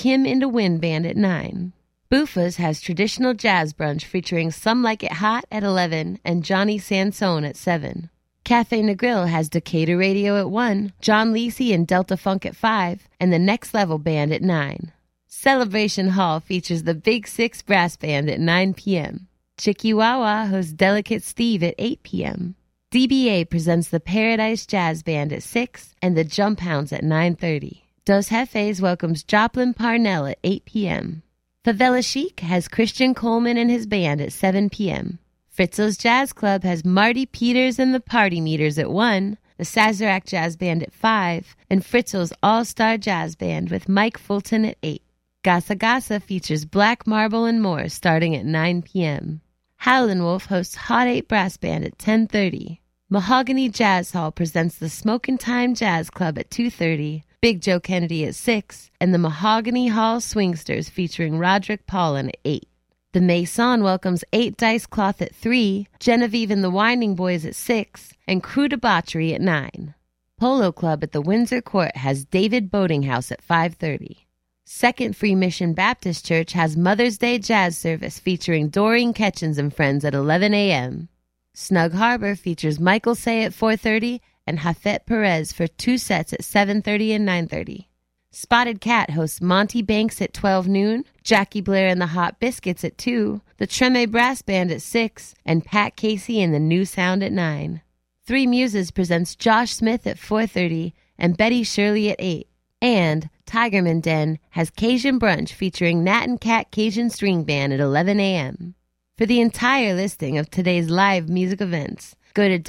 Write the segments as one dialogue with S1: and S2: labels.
S1: Kim in the Wind Band at 9. Buffa's has traditional jazz brunch featuring Some Like It Hot at 11 and Johnny Sansone at 7. Cafe Negril has Decatur Radio at 1, John Lisi and Delta Funk at 5, and the Next Level Band at 9. Celebration Hall features the Big Six Brass Band at 9 p.m. Chikiwawa hosts Delicate Steve at 8 p.m. DBA presents the Paradise Jazz Band at 6 and the Jump Hounds at 9:30. Dos Jefes welcomes Joplin Parnell at 8 p.m. Favela Chic has Christian Coleman and his band at 7 p.m. Fritzo's Jazz Club has Marty Peters and the Party Meters at 1, the Sazerac Jazz Band at 5, and Fritzo's All-Star Jazz Band with Mike Fulton at 8. Gasa Gasa features Black Marble and more starting at 9 p.m. Howlin' Wolf hosts Hot 8 Brass Band at 10:30. Mahogany Jazz Hall presents the Smokin' Time Jazz Club at 2:30, Big Joe Kennedy at 6, and the Mahogany Hall Swingsters featuring Roderick Paulin at 8. The Maison welcomes 8 Dice Cloth at 3, Genevieve and the Winding Boys at 6, and Crew Debauchery at 9. Polo Club at the Windsor Court has David Boating House at 5:30. Second Free Mission Baptist Church has Mother's Day Jazz Service featuring Doreen Ketchens and Friends at 11 a.m. Snug Harbor features Michael Say at 4:30 and Hafet Perez for 2 sets at 7:30 and 9:30. Spotted Cat hosts Monty Banks at 12 noon, Jackie Blair and the Hot Biscuits at 2, the Treme Brass Band at 6, and Pat Casey and the New Sound at 9. Three Muses presents Josh Smith at 4:30 and Betty Shirley at 8. And Tigerman Den has Cajun Brunch featuring Nat and Cat Cajun String Band at 11 a.m. For the entire listing of today's live music events, go to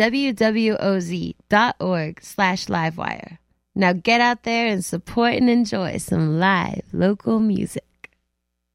S1: wwoz.org/livewire. Now get out there and support and enjoy some live local music.